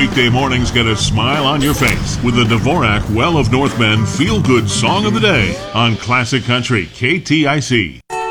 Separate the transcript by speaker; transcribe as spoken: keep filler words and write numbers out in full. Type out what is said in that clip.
Speaker 1: weekday mornings get a smile on your face with the Dvorak Well of North Bend Feel Good Song of the Day on Classic Country K T I C.